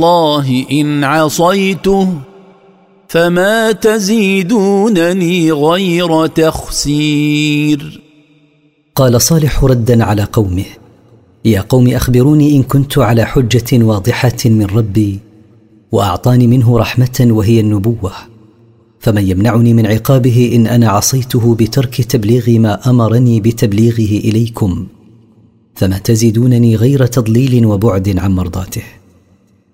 الله إن عصيته فما تزيدونني غير تخسير. قال صالح ردا على قومه: يا قوم أخبروني إن كنت على حجة واضحة من ربي وأعطاني منه رحمة وهي النبوة، فمن يمنعني من عقابه إن أنا عصيته بترك تبليغ ما أمرني بتبليغه إليكم، فما تزيدونني غير تضليل وبعد عن مرضاته.